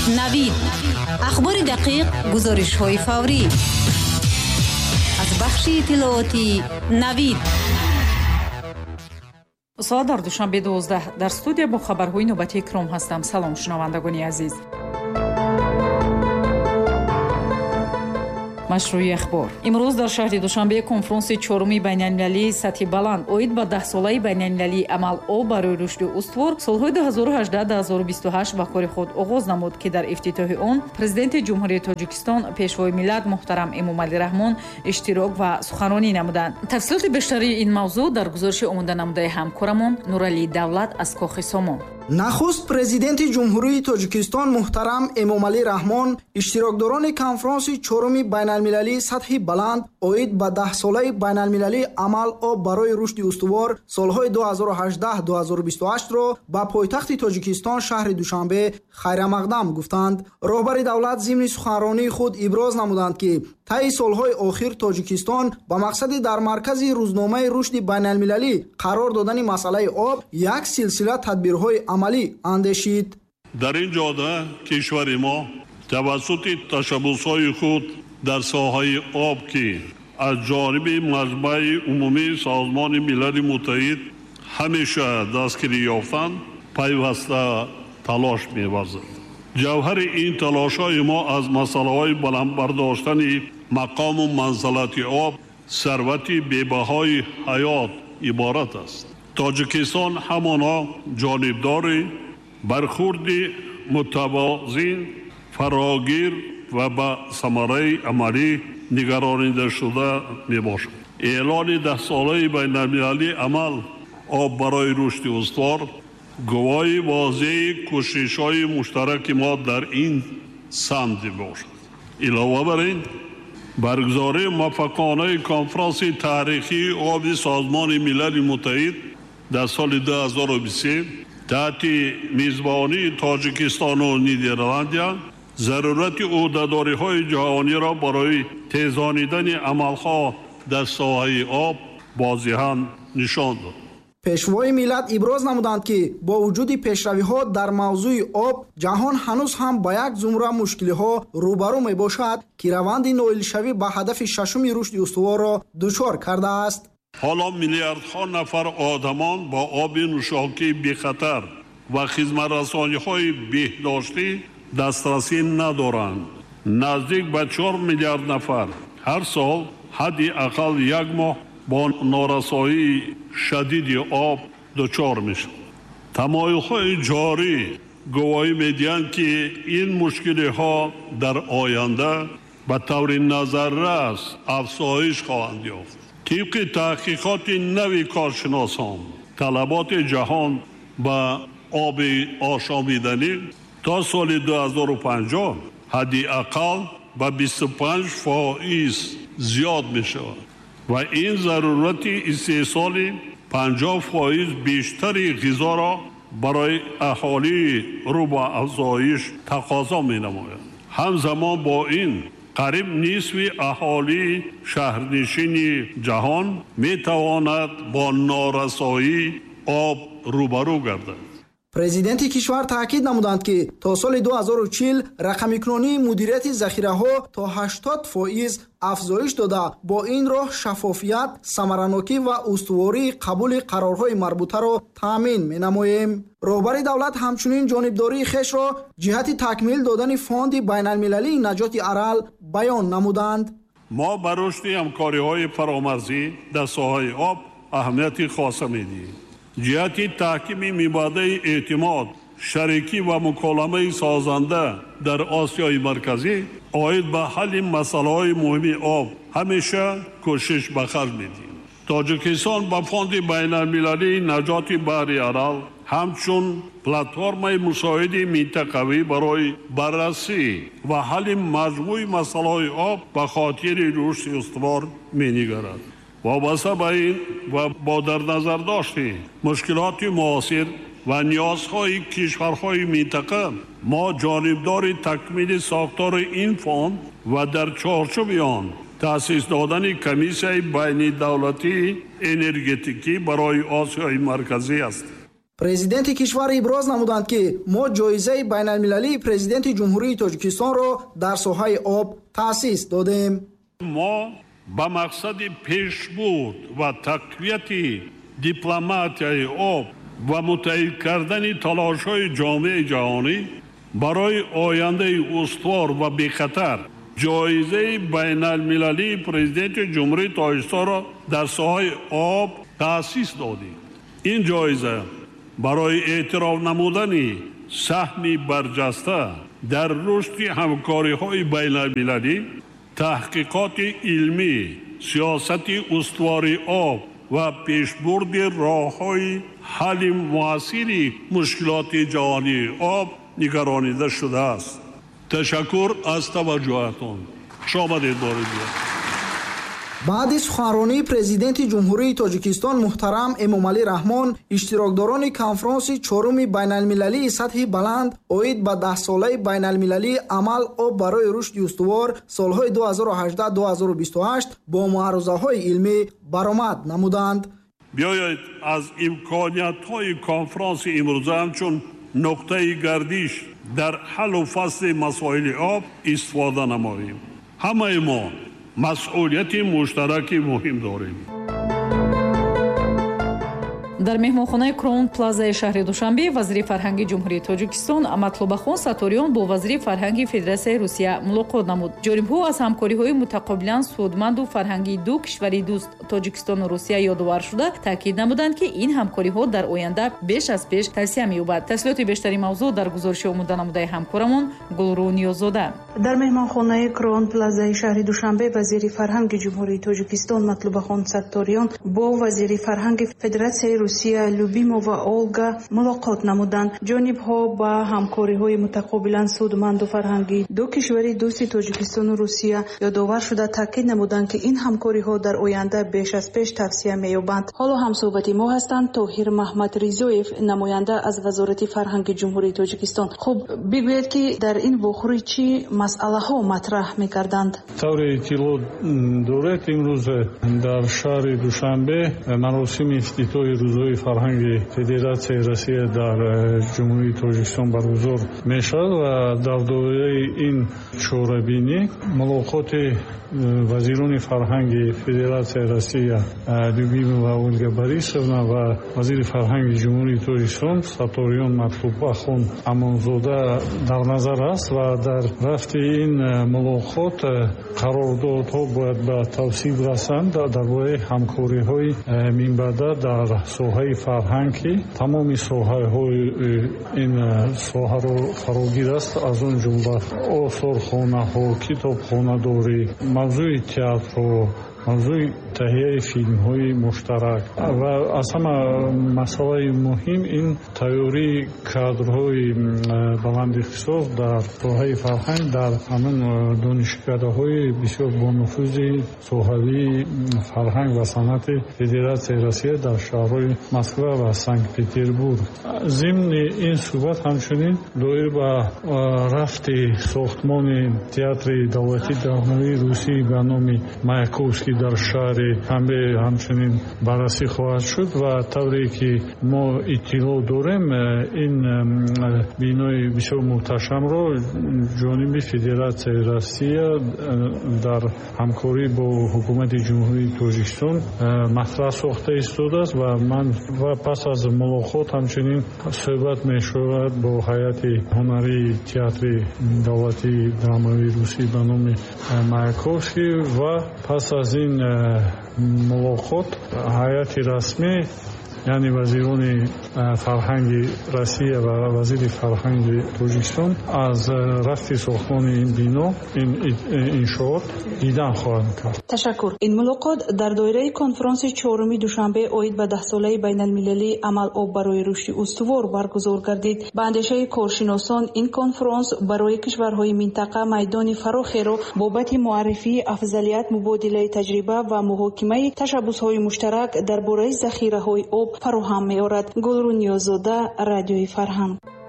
навид. ахбори дақиқ, гузоришҳои фаврӣ. аз бахши иттилооти навид. соат дар душанбе 12 дар студия бо хабарҳои навбатии кром ҳастам. салом шунавандагони азиз. машрӯи ахбор. имрӯз дар шаҳри душанбе конфронси чоруми байналмилалии сатҳи баланд оид ба 10-солаи байналмилалии амал об барои рушди устувор солҳои 2018-2028 ба кори худ оғоз намуд, ки дар ифтитоҳи он президенти ҷумҳурии Тоҷикистон пешвои миллат муҳтарам Эмомалӣ Раҳмон иштирок ва суханронӣ намуданд. тафсилоти бештари ин мавзӯъ дар гузориши омода намудаи ҳамкорамон Нуралии Давлат аз Кохи Сомон. нахуст президенти ҷумҳурии Тоҷикистон муҳтарам Эмомалӣ Раҳмон иштирокдорони конфронси чоруми байналмилалии сатҳи баланд оид ба 10-солаи байналмилалии амал об барои рушди устувор солҳои 2018-2028-ро ба пойтахти Тоҷикистон шаҳри Душанбе хайрамақдам гуфтанд. роҳбари давлат зимни суханронии худ иброз намуданд, ки таи солҳои охир Тоҷикистон ба мақсади дар маркази рӯзномаи рушди байналмилалӣ қарор додани масъалаи об як силсила тадбирҳои амалӣ андешид. дар ин ҷода кишвари мо тавассути ташаббусҳои худ дар соҳаи об, ки аз ҷониби маҷмӯи умумии созмони милали муттаҳид ҳамеша дастгирӣ ёфтанд, пайваста талош меварзад. ҷавҳари ин талошҳои мо аз масъалаҳои баландбардоштани мақому манзалати об, сарвати бебаҳои ҳаёт иборат аст. тоҷикистон ҳамоно ҷонибдори бархурди мутавозин, фарогир ва ба самараи амалӣ нигаронидашуда мебошад. эълони 10-солаи байналмилалии амал об барои рушди устувор гувоҳи возеҳи кӯшишҳои муштараки мо дар ин самт мебошад. илова бар ин баргузории муваффақонаи конфронси таърихии оби созмони милали муттаҳид дар соли 2023 таҳти мизбонии Тоҷикистону Нидерландия зарурати ӯҳдадориҳои ҷаҳониро барои тезонидани амалҳо дар соҳаи об возеҳан нишон дод. пешвои миллат иброз намуданд, ки бо вуҷуди пешравиҳо дар мавзӯи об ҷаҳон ҳанӯз ҳам ба як зумра мушкилиҳо рӯбарӯ мебошад, ки раванди ноилшавӣ ба ҳадафи шашуми рушди устуворро дучор кардааст. ҳоло миллиардҳо нафар одамон бо оби нӯшокии бехатар ва хизматрасониҳои беҳдоштӣ дастрасӣ надоранд. наздик ба 4 миллиард нафар ҳар сол ҳадди ақал як моҳ бо норасоии шадиди об дучор мешаванд. тамоилҳои ҷорӣ гувоҳӣ медиҳанд, ки ин мушкилиҳо дар оянда ба таври назаррас афзоиш хоҳанд ёфт. тибқи таҳқиқоти нави коршиносон, талаботи ҷаҳон ба оби ошомиданӣ то соли 2050 ҳадди ақал ба 25% зиёд мешавад ва ин зарурати истеҳсоли 50% бештари ғизоро барои аҳолии рӯ ба афзоиш тақозо менамояд. ҳамзамон бо ин қариб нисфи аҳолии шаҳрнишини ҷаҳон метавонад бо норасоии об рӯбарӯ гардад. президенти кишвар таъкид намуданд, ки то соли 2040 рақамикунонии мудирияти захираҳо то 80% афзоиш дода, бо ин роҳ шаффофият, самаранокӣ ва устувории қабули қарорҳои марбутаро таъмин менамоем. роҳбари давлат ҳамчунин ҷонибдории хешро ҷиҳати такмил додани фонди байналмилалии наҷоти арал баён намуданд. мо ба рушди ҳамкориҳои фаромарзӣ дар соҳаи об аҳамияти хоса медиҳем. ҷиҳати таҳкими мебаъдаи эътимод, шарикӣ ва муколамаи созанда дар Осиёи марказӣ оид ба ҳалли масъалаҳои муҳими об ҳамеша кӯшиш ба харҷ медиҳем. тоҷикистон ба фонди байналмилалии наҷоти баҳри арал ҳамчун платформаи мусоиди минтақавӣ барои баррасӣ ва ҳалли маҷмӯи масъалаҳои об ба хотири рушди устувор менигарад. вобаста ба ин ва бо дар назар дошти мушкилоти муосир ва ниёзҳои кишварҳои минтақа мо ҷонибдори такмили сохтори ин фонд ва дар чорчӯби он таъсис додани комиссияи байнидавлатии энергетикӣ барои Осиёи марказӣ аст. президенти кишвар иброз намуданд ки мо ҷоизаи байналмилалии президенти ҷумҳурии тоҷикистонро дар соҳаи об таъсис додем. мо ба мақсади пешбурд ва тақвияти дипломатияи об ва муттаҳид кардани талошҳои ҷомеаи ҷаҳонӣ барои ояндаи устувор ва бехатар ҷоизаи байналмилалии президенти ҷумҳурии тоҷикистонро дар соҳаи об таъсис додем. ин ҷоиза барои эътироф намудани саҳми барҷаста дар рушди ҳамкориҳои байналмилалӣ, таҳқиқоти илмӣ, сиёсати устувории об ва пешбурди роҳҳои ҳалли муассири мушкилоти ҷаҳонии об нигаронида шудааст. ташаккур аз таваҷҷӯҳатон. хушомадед бори дигар. баъди суханронии президенти ҷумҳурии тоҷикистон муҳтарам эмомалӣ раҳмон, иштирокдорони конфронси чоруми байналмилалии сатҳи баланд оид ба 10-солаи байналмилалии амал об барои рушди устувор солҳои 2018-2028 бо маърузаҳои илмӣ баромад намуданд. биёед аз имкониятҳои конфронси имрӯза ҳамчун нуқтаи гардиш дар ҳаллу фасли масоили об истифода намоем. ҳамаи мо масъулияти муштараки муҳим дорем. дар меҳмонхонаи Crown Plaza шаҳри Душанбе вазири фарҳанги ҷумҳурии Тоҷикистон Матлубахон Саториён бо вазири фарҳанги Федератсияи Русия мулоқот намуд. ҷонибҳо аз ҳамкориҳои мутақобилан судманду фарҳанги ду кишвари дӯст Тоҷикистону Русия ёдовар шуда таъкид намуданд, ки ин ҳамкориҳо дар оянда беш аз пеш тавсия меёбад. тафсилоти бештари мавзӯъ дар гузориши омода намудаи ҳамкорамон Гулрӯ Ниёзода. дар меҳмонхонаи Crown Plaza шаҳри Душанбе вазири фарҳанги ҷумҳурии Тоҷикистон Матлубахон Саториён бо вазири фарҳанги Федератсияи Русия Любимова Олга мулоқот намуданд. ҷонибҳо ба ҳамкориҳои мутақобилан судманду фарҳанги ду кишвари дӯсти Тоҷикистону Русия ёдовар шуда таъкид намуданд, ки ин ҳамкориҳо дар оянда беш аз пеш тавсия меёбанд. ҳоло ҳамсӯҳбати мо ҳастанд Тоҳир Маҳмадризоев, намоянда аз вазорати фарҳанги ҷумҳурии Тоҷикистон. хуб, бигӯед, ки дар ин вохӯрӣ чӣ масъалаҳо матраҳ мекарданд? тавре иттилоъ доред, имрӯз дар шаҳри Душанбе маросими ифтитоҳи рӯзҳои фарҳанги Федератсияи Россия дар ҷумҳурии Тоҷикистон баргузор мешавад ва дар доираи ин чорабинӣ мулоқоти вазирони фарҳанги Федератсияи Россия Любимова Ольга Борисовна ва вазири фарҳанги ҷумҳурии Тоҷикистон Саториён Матлубахон Амонзода дар назар аст ва дар рафти ин мулоқот қарордодҳо бояд ба тавсил расанд дар бораи ҳамкориҳои минбаъда дар соҳаи фарҳанг, ки тамоми соҳаҳои ин соҳаро фарогир аст, аз он ҷумла осорхонаҳо, китобхонадорӣ, мавзӯи театрҳо, мавзӯи таҳияи филмҳои муштарак ва аз ҳама масъалаи муҳим ин тайёрии кадрҳои баландихтисос дар соҳаи фарҳанг дар ҳамон донишкадаҳои бисёр бонуфузи соҳавии фарҳанг ва санъати Федератсияи Россия дар шаҳрҳои Москва ва Санкт-Петербург. зимни ин суҳбат ҳамчунин доир ба рафти сохтмони театри давлати даҳнавии русӣ ба номи Маяковский дар шаҳри Душанбе ҳамчунин баррасӣ хоҳад шуд ва тавре ки мо иттилоъ дорем, ин бинои бисёр муҳташамро ҷониби Федератсияи Россия дар ҳамкорӣ бо ҳукумати ҷумҳурии Тоҷикистон матраҳ сохта истодааст ва пас аз мулоқот ҳамчунин суҳбат мешавад бо ҳайати ҳунарии театри давлати драмавии русӣ ба номи Маяковский ва пас аз ин мулоқот ҳайати расмӣ, яъне вазирони фарҳанги Россия ва вазири фарҳанги Тоҷикистон аз рафти сохтмони ин бино, ин иншоот дидан хоҳанд кард. ташаккур. ин мулоқот дар доираи конфронси чоруми Душанбе оид ба 10-солаи байналмилалии амал об барои рушди устувор баргузор гардид. ба андешаи коршиносон ин конфронс барои кишварҳои минтақа майдони фарохеро бобати муаррифии афзалият, мубодилаи таҷриба ва муҳокимаи ташаббусҳои муштарак дар бораи захираҳои об фароҳам меорад. Гулрӯ Ниёзода, Радиои Фарҳанг.